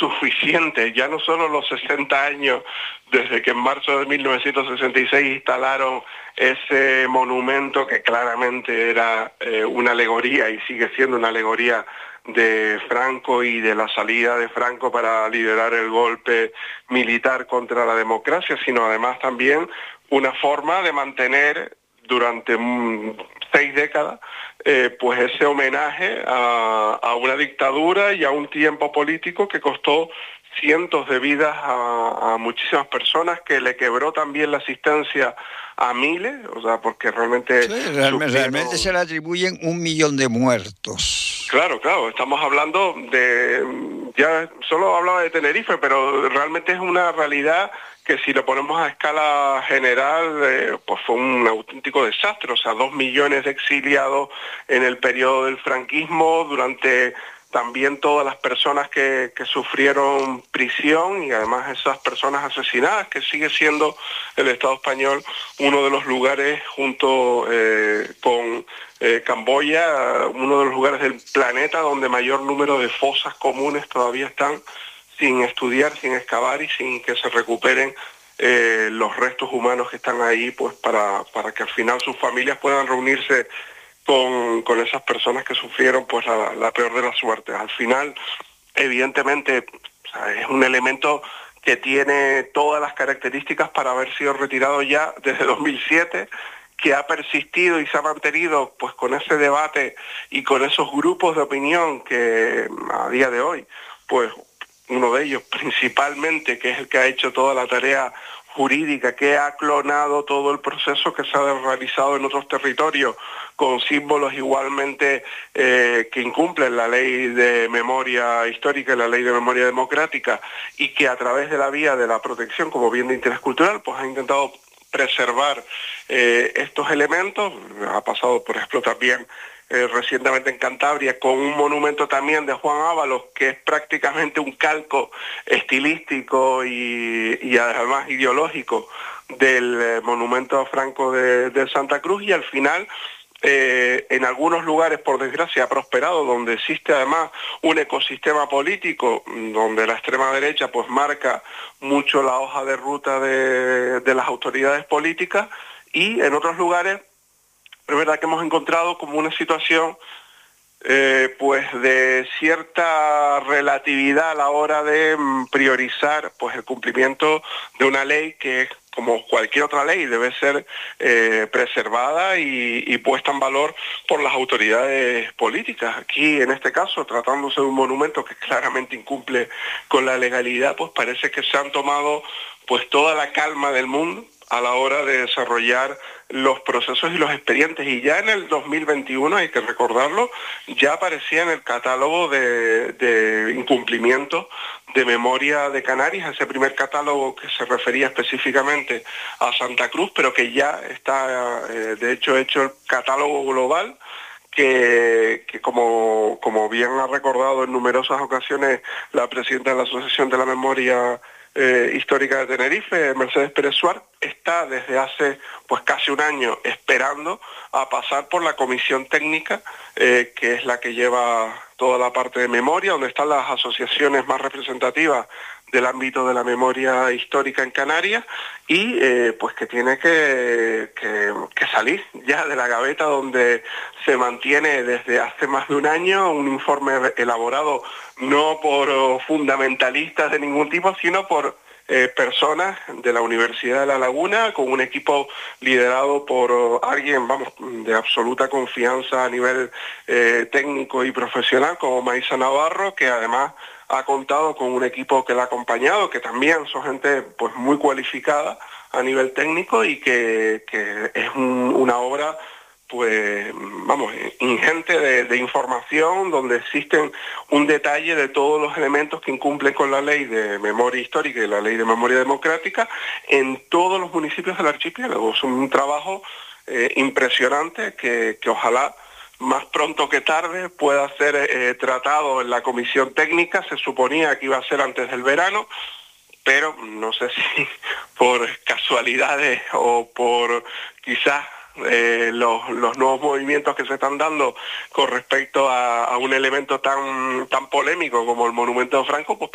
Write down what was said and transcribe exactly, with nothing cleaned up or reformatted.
suficiente, ya no solo los sesenta años desde que en marzo de mil novecientos sesenta y seis instalaron ese monumento que claramente era eh, una alegoría y sigue siendo una alegoría de Franco y de la salida de Franco para liderar el golpe militar contra la democracia, sino además también una forma de mantener durante mm, seis décadas eh, pues ese homenaje a, a una dictadura y a un tiempo político que costó cientos de vidas a, a muchísimas personas, que le quebró también la asistencia a miles, o sea, porque realmente... Sí, realmente, sufrieron... realmente se le atribuyen un millón de muertos. Claro, claro, estamos hablando de... Ya solo hablaba de Tenerife, pero realmente es una realidad que si lo ponemos a escala general, eh, pues fue un auténtico desastre, o sea, dos millones de exiliados en el periodo del franquismo, durante... también todas las personas que, que sufrieron prisión y además esas personas asesinadas, que sigue siendo el Estado español uno de los lugares junto eh, con eh, Camboya, uno de los lugares del planeta donde mayor número de fosas comunes todavía están sin estudiar, sin excavar y sin que se recuperen eh, los restos humanos que están ahí, pues para, para que al final sus familias puedan reunirse Con, con esas personas que sufrieron pues la, la peor de las suertes. Al final, evidentemente, o sea, es un elemento que tiene todas las características para haber sido retirado ya desde dos mil siete, que ha persistido y se ha mantenido pues con ese debate y con esos grupos de opinión que a día de hoy, pues uno de ellos principalmente, que es el que ha hecho toda la tarea jurídica, que ha clonado todo el proceso que se ha realizado en otros territorios con símbolos igualmente eh, que incumplen la ley de memoria histórica y la ley de memoria democrática, y que a través de la vía de la protección como bien de interés cultural pues ha intentado preservar eh, estos elementos. Ha pasado, por ejemplo, también Eh, recientemente en Cantabria con un monumento también de Juan Ábalos, que es prácticamente un calco estilístico y, y además ideológico del eh, monumento a Franco de, de Santa Cruz, y al final eh, en algunos lugares, por desgracia, ha prosperado, donde existe además un ecosistema político donde la extrema derecha pues marca mucho la hoja de ruta de, de las autoridades políticas, y en otros lugares es verdad que hemos encontrado como una situación eh, pues de cierta relatividad a la hora de mm, priorizar pues el cumplimiento de una ley que, como cualquier otra ley, debe ser eh, preservada y, y puesta en valor por las autoridades políticas. Aquí, en este caso, tratándose de un monumento que claramente incumple con la legalidad, pues parece que se han tomado pues toda la calma del mundo a la hora de desarrollar los procesos y los expedientes. Y ya en el dos mil veintiuno, hay que recordarlo, ya aparecía en el catálogo de, de incumplimiento de memoria de Canarias, ese primer catálogo que se refería específicamente a Santa Cruz, pero que ya está, eh, de hecho, hecho el catálogo global, que, que como, como bien ha recordado en numerosas ocasiones la presidenta de la Asociación de la Memoria Eh, histórica de Tenerife, Mercedes Pérez Suárez, está desde hace pues casi un año esperando a pasar por la comisión técnica, eh, que es la que lleva toda la parte de memoria, donde están las asociaciones más representativas del ámbito de la memoria histórica en Canarias, y eh, pues que tiene que, que, que salir ya de la gaveta donde se mantiene desde hace más de un año un informe elaborado no por oh, fundamentalistas de ningún tipo, sino por eh, personas de la Universidad de La Laguna, con un equipo liderado por oh, alguien, vamos, de absoluta confianza a nivel eh, técnico y profesional, como Maísa Navarro, que además ha contado con un equipo que la ha acompañado, que también son gente pues muy cualificada a nivel técnico, y que, que es un, una obra pues vamos, ingente de, de información, donde existen un detalle de todos los elementos que incumplen con la ley de memoria histórica y la ley de memoria democrática en todos los municipios del archipiélago. Es un trabajo eh, impresionante que, que ojalá más pronto que tarde pueda ser eh, tratado en la comisión técnica. Se suponía que iba a ser antes del verano, pero no sé si por casualidades o por quizás eh, los, los nuevos movimientos que se están dando con respecto a, a un elemento tan, tan polémico como el monumento de Franco, pues